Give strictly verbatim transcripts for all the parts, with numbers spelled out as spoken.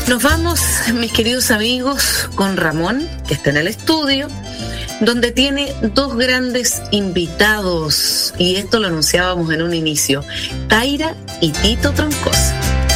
Nos vamos, mis queridos amigos, con Ramón, que está en el estudio, donde tiene dos grandes invitados, y esto lo anunciábamos en un inicio, Taira y Tito Troncoso.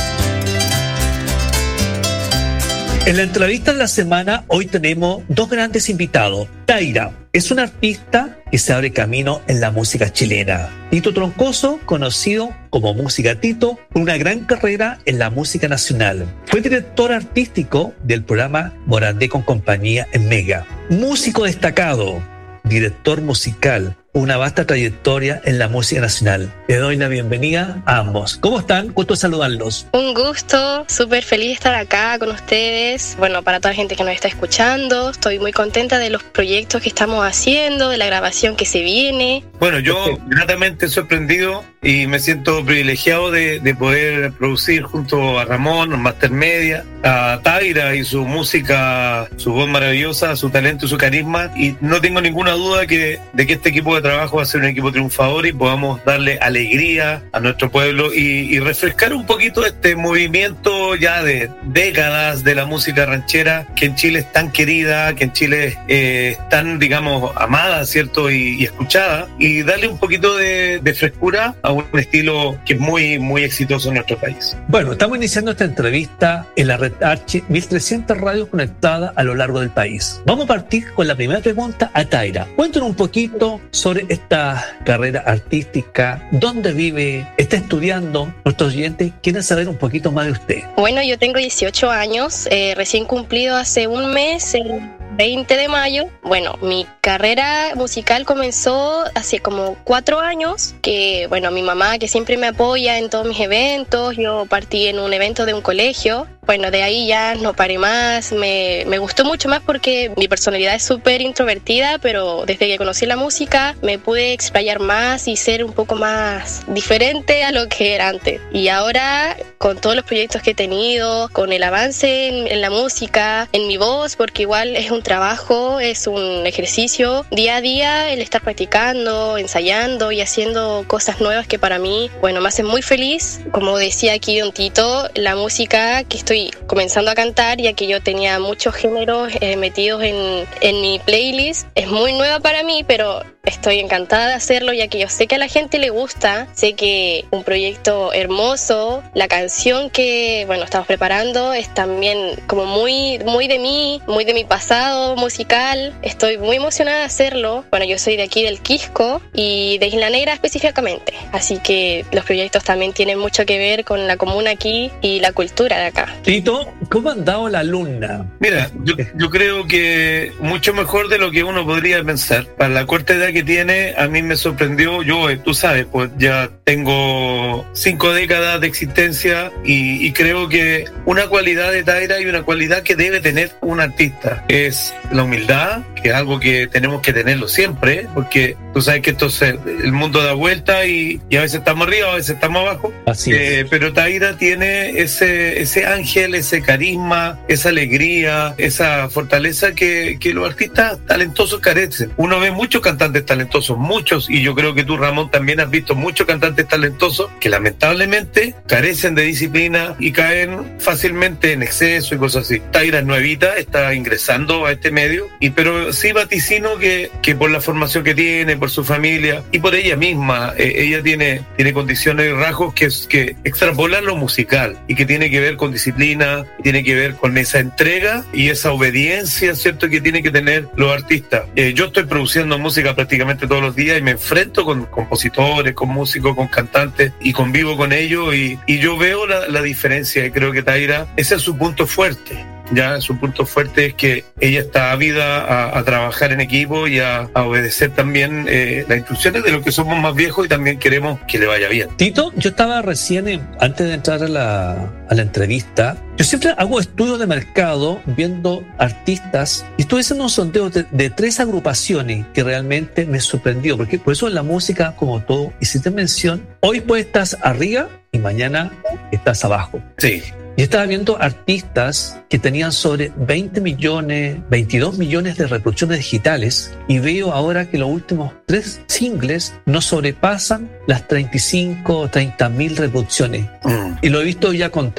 En la entrevista de la semana, hoy tenemos dos grandes invitados. Taira es una artista que se abre camino en la música chilena. Tito Troncoso, conocido como Música Tito, con una gran carrera en la música nacional. Fue director artístico del programa Morandé con compañía en Mega. Músico destacado, director musical, una vasta trayectoria en la música nacional. Le doy la bienvenida a ambos. ¿Cómo están? Gusto saludarlos. Un gusto, súper feliz de estar acá con ustedes. Bueno, para toda la gente que nos está escuchando, estoy muy contenta de los proyectos que estamos haciendo, de la grabación que se viene. Bueno, yo gratamente sorprendido y me siento privilegiado de, de poder producir junto a Ramón, Master Media, a Taira y su música, su voz maravillosa, su talento y su carisma. Y no tengo ninguna duda que, de que este equipo de trabajo va a ser un equipo triunfador y podamos darle alegría a nuestro pueblo y, y refrescar un poquito este movimiento ya de décadas de la música ranchera que en Chile es tan querida, que en Chile eh, es tan, digamos, amada, ¿cierto? Y, y escuchada, y darle un poquito de, de frescura a un estilo que es muy, muy exitoso en nuestro país. Bueno, estamos iniciando esta entrevista en la red Archi, mil trescientas radios conectadas a lo largo del país. Vamos a partir con la primera pregunta a Taira. Cuéntanos un poquito sobre esta carrera artística, dónde vive, está estudiando. Nuestros oyentes quieren saber un poquito más de usted. Bueno, yo tengo dieciocho años, eh, recién cumplido hace un mes, el veinte de mayo. Bueno, mi carrera musical comenzó hace como cuatro años, que bueno, mi mamá que siempre me apoya en todos mis eventos, yo partí en un evento de un colegio. Bueno, de ahí ya no paré más, me, me gustó mucho más porque mi personalidad es súper introvertida, pero desde que conocí la música me pude explayar más y ser un poco más diferente a lo que era antes. Y ahora, con todos los proyectos que he tenido, con el avance en, en la música, en mi voz, porque igual es un trabajo, es un ejercicio, día a día el estar practicando, ensayando y haciendo cosas nuevas que para mí, bueno, me hacen muy feliz. Como decía aquí don Tito, la música que estoy comenzando a cantar, ya que yo tenía muchos géneros eh, metidos en, en mi playlist, es muy nueva para mí, pero estoy encantada de hacerlo, ya que yo sé que a la gente le gusta, sé que un proyecto hermoso, la canción que, bueno, estamos preparando es también como muy, muy de mí, muy de mi pasado musical, estoy muy emocionada de hacerlo. Bueno, yo soy de aquí del Quisco y de Isla Negra específicamente, así que los proyectos también tienen mucho que ver con la comuna aquí y la cultura de acá. Tito, ¿cómo ha andado la alumna? Mira, yo, yo creo que mucho mejor de lo que uno podría pensar. Para la corta edad que tiene, a mí me sorprendió. Yo, tú sabes, pues ya tengo cinco décadas de existencia y, y creo que una cualidad de Taira y una cualidad que debe tener un artista es la humildad, que es algo que tenemos que tenerlo siempre, porque tú sabes que esto se, el mundo da vuelta y, y a veces estamos arriba, a veces estamos abajo. Así es. Eh, pero Taira tiene ese, ese ángel, ese carisma, esa alegría, esa fortaleza que, que los artistas talentosos carecen. Uno ve muchos cantantes talentosos, muchos, y yo creo que tú, Ramón, también has visto muchos cantantes talentosos que lamentablemente carecen de disciplina y caen fácilmente en exceso y cosas así. Taira es nuevita, está ingresando a este medio, y pero sí vaticino que, que por la formación que tiene, por su familia y por ella misma, eh, ella tiene, tiene condiciones y rasgos que, que extrapolan lo musical y que tiene que ver con disciplina, tiene que ver con esa entrega y esa obediencia, ¿cierto?, que tienen que tener los artistas. Eh, yo estoy produciendo música prácticamente todos los días y me enfrento con compositores, con músicos, con cantantes y convivo con ellos y, y yo veo la, la diferencia y creo que Taira, ese es su punto fuerte. Ya su punto fuerte es que ella está ávida a, a trabajar en equipo y a, a obedecer también eh, las instrucciones de los que somos más viejos y también queremos que le vaya bien. Tito, yo estaba recién, eh, antes de entrar a la, a la entrevista, yo siempre hago estudios de mercado viendo artistas y estuve haciendo un sondeo de, de tres agrupaciones que realmente me sorprendió, porque por eso en la música, como todo, hiciste mención, hoy pues estás arriba y mañana estás abajo. Sí. Yo estaba viendo artistas que tenían sobre veinte millones, veintidós millones de reproducciones digitales y veo ahora que los últimos tres singles no sobrepasan las treinta y cinco o treinta mil reproducciones. Mm. Y lo he visto ya con